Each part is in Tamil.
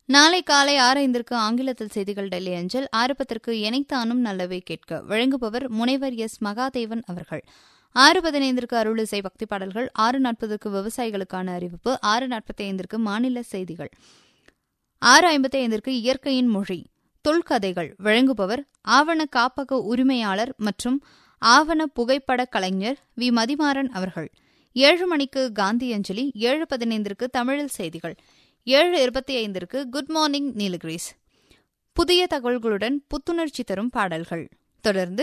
நாளை காலை 6:05 ஆங்கிலத்தில் செய்திகள் டெல்லி அஞ்சல். 6:10 எனைத்தானும் நல்லவை கேட்க வழங்குபவர் முனைவர் எஸ் மகாதேவன் அவர்கள். 6:15 அருளிசை பக்தி பாடல்கள். 6:40 விவசாயிகளுக்கான அறிவிப்பு. 6:45 மாநில செய்திகள். 6:55 இயற்கையின் மொழி தொல்கதைகள் வழங்குபவர் ஆவண காப்பக உரிமையாளர் மற்றும் ஆவண புகைப்பட கலைஞர் வி மதிமாறன் அவர்கள். 7 மணிக்கு காந்தி அஞ்சலி. 7:15 தமிழில் செய்திகள். 7:25 குட் மார்னிங் நீலகிரிஸ் புதிய தகவல்களுடன் புத்துணர்ச்சி தரும் பாடல்கள். தொடர்ந்து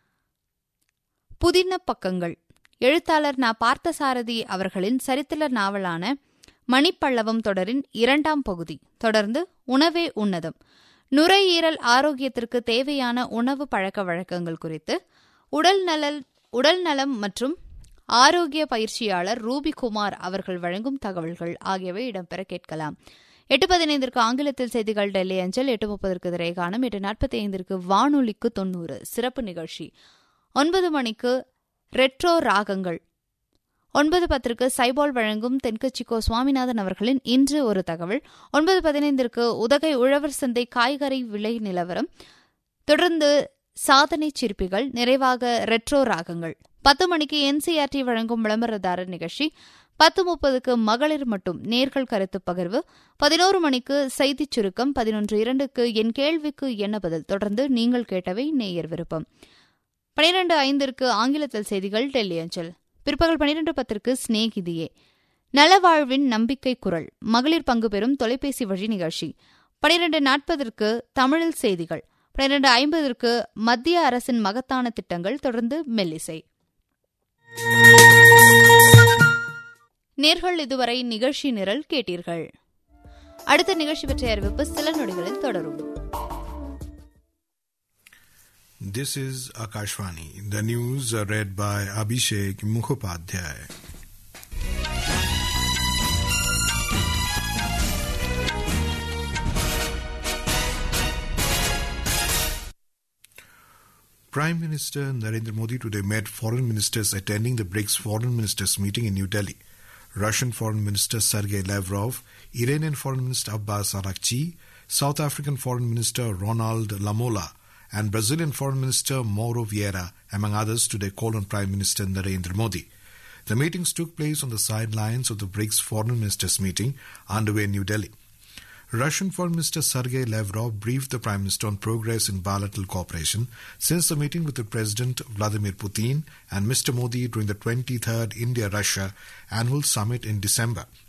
புதின பக்கங்கள் எழுத்தாளர் நா. பார்த்தசாரதி அவர்களின் சரித்திர நாவலான மணிப்பல்லவம் தொடரின் 2ஆம் பகுதி. தொடர்ந்து உணவே உன்னதம் நுரையீரல் ஆரோக்கியத்திற்கு தேவையான உணவு பழக்க வழக்கங்கள் குறித்து உடல்நலம் மற்றும் ஆரோக்கிய பயிற்சியாளர் ரூபி குமார் அவர்கள் வழங்கும் தகவல்கள் ஆகியவை இடம்பெற கேட்கலாம். 8:15 ஆங்கிலத்தில் செய்திகள் டெல்லி அஞ்சல். 8:30 திரைகாணம். 8:45 வானொலிக்கு 90 சிறப்பு நிகழ்ச்சி. 9 மணிக்கு ரெட்ரோ ராகங்கள். 9:10 சைபால் வழங்கும் தென்கட்சிக்கோ சுவாமிநாதன் அவர்களின் இன்று ஒரு தகவல். 9:15 உதகை உழவர் சந்தை காய்கறி விலை நிலவரம். தொடர்ந்து சாதனை சிற்பிகள். நிறைவாக ரெட்ரோ ராகங்கள். 10 மணிக்கு NCERT வழங்கும் விளம்பரதாரர் நிகழ்ச்சி. 10:30 மகளிர் மட்டும் நேர்கள் கருத்து பகிர்வு. 11 மணிக்கு செய்திச் சுருக்கம். 11:02 என் கேள்விக்கு என்ன பதில். தொடர்ந்து நீங்கள் கேட்டவை நேயர் விருப்பம். 12:05 ஆங்கிலத்தில் செய்திகள் டெல்லி அஞ்சல். பிற்பகல் 12:10 ஸ்நேகிதியே நலவாழ்வின் நம்பிக்கை குரல் மகளிர் பங்கு பெறும் தொலைபேசி வழி நிகழ்ச்சி. 12:40 தமிழில் செய்திகள். 12:50 மத்திய அரசின் மகத்தான திட்டங்கள். தொடர்ந்து மெல்லிசை. நேர்கள் இதுவரை நிகழ்ச்சி நிரல் கேட்டீர்கள். அடுத்த நிகழ்ச்சி பற்றிய அறிவிப்பு சில நொடிகளில் தொடரும். This is Akashvani. The news are read by Abhishek Mukhopadhyay. Prime Minister Narendra Modi today met foreign ministers attending the BRICS foreign ministers meeting in New Delhi. Russian Foreign Minister Sergei Lavrov, Iranian Foreign Minister Abbas Araghchi, South African Foreign Minister Ronald Lamola, and Brazilian Foreign Minister Mauro Vieira, among others, today called on Prime Minister Narendra Modi. The meetings took place on the sidelines of the BRICS foreign ministers meeting underway in New Delhi. Russian Foreign Minister Sergei Lavrov briefed the Prime Minister on progress in bilateral cooperation since the meeting with the President Vladimir Putin and Mr. Modi during the 23rd India-Russia annual summit in December.